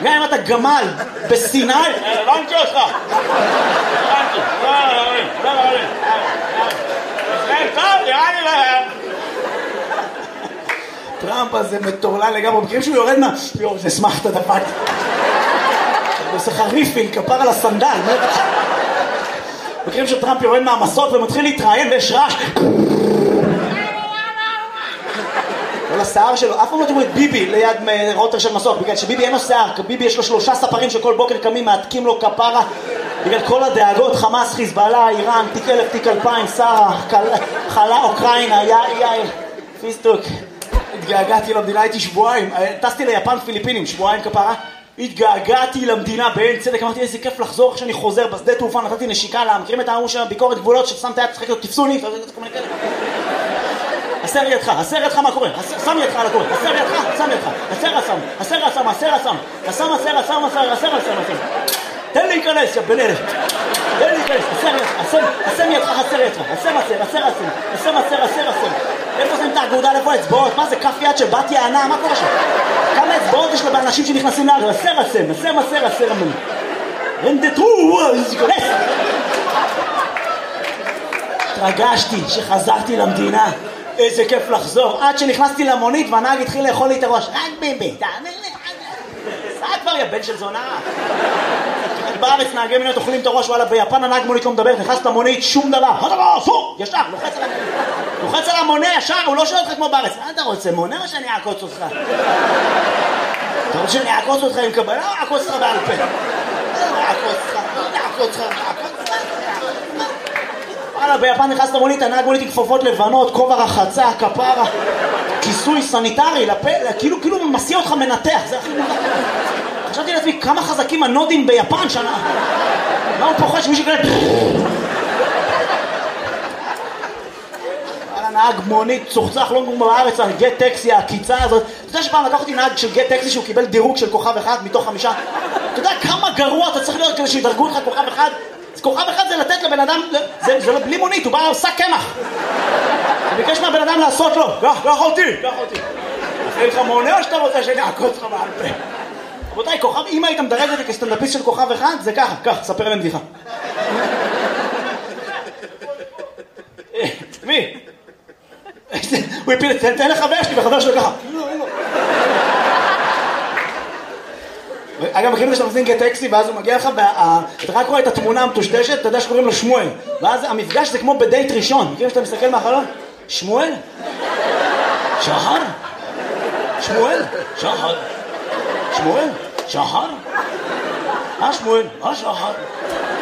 גם אם אתה גמל בסיני, הבנתי אותך. הבנתי. טוב, נראה לי להם. טראמפ הזה מטורלל לגמרי, מכירים שהוא יורד יואו, זה שמחת דפק. הוא עושה חריפין, כפר על הסנדל. מכירים שטראמפ יורד מהמסות ומתחיל להתראיין ויש רעש. כל השיער שלו, אף פעם לא תראו את ביבי ליד רוטר של מסוק, בגלל שביבי אין לו שיער, ביבי יש לו 3 ספרים שכל בוקר קמים, מעתקים לו כפרה, בגלל כל הדאגות, חמאס, חיזבאללה, איראן, תיק 1000, תיק 2000, שרה, חלה, אוקראינה, יאיר, פיסטוק. התגעגעתי למדינה, הייתי שבועיים, טסתי ליפן פיליפינים, שבועיים כפרה, התגעגעתי למדינה בעין צדק, אמרתי איזה כיף לחזור כשאני חוזר בשדה תעופה, נתתי נשיקה לה, מכירים את ההוא של ביקורת גבולות ששמת יד, תשחק לו, תפסו לי, הסר ידך מה קורה, שם ידך על הקורא, הסר ידך, שם ידך, הסר, תן לי להיכנס, יא בן אלף, תן לי להיכנס, הסם ידך, הסר, איפה שמים את האגודה, איפה האצבעות, מה זה כף יד של בת יענה, מה קורה שם? כמה אצבעות יש לאנשים שנכנסים לאגר, הסר, רנדטרו, להיכנס. התרגשתי שחזרתי למדינה, איזה כיף לחזור, עד שנכנסתי למונית והנהג התחיל לאכול לי את הראש, רק ביבי, תאמר לי, סע כבר יא בן של זונה. בארץ נהגי מוניות אוכלים את הראש, וואלה ביפן הנהג מונית לא מדבר, נכנס למונית, שום דבר, אסור, ישר, לוחץ על המונה ישר, הוא לא שואל אותך כמו בארץ, מה אתה רוצה, מונה או שאני אעקוץ אותך? אתה רוצה שאני אעקוץ אותך עם קבלה או אעקוץ אותך בעל פה? אעקוץ אותך. וואלה, ביפן נכנס למונית, הנהג מונית עם כפפות לבנות, כובע רחצה, כפרה, כיסוי סניטרי, כאילו מסיע אותך מנתח, זה הכי מונח. חשבתי לעצמי, כמה חזקים הנודים ביפן שנה. מה הוא פוחד שמישהו כאלה... וואלה, נהג מונית, צוחצח, לא כמו בארץ, על גט טקסי, הקיצה הזאת. אתה יודע שפעם לקחתי נהג של גט טקסי שהוא קיבל דירוג של כוכב 1 מתוך 5? אתה יודע כמה גרוע אתה צריך להיות כדי שידרגו לך כוכב 1? כוכב 1 זה לתת לבן אדם, זה לא בלי מונית, הוא בא עושה קמח. הוא ביקש מהבן אדם לעשות לו, קח אותי. אחרי לך מונה או שאתה רוצה שאני אעקוץ לך בעל פה? רבותיי, כוכב, אם היית מדרג את זה כסטנדאפיסט של כוכב 1, זה ככה, ספר להם בדיחה. מי? הוא הפיל, תן לחבר שלי, וחבר שלו ככה. אגב, מכירים שאתה מזין גט טקסי, ואז הוא מגיע לך, אתה רק רואה את התמונה המטושטשת, אתה יודע שקוראים לו שמואל, ואז המפגש זה כמו בדייט ראשון, מכירים שאתה מסתכל מהחלון? שמואל? שחר? שמואל? שחר? שמואל? שחר? שמואל? שחר?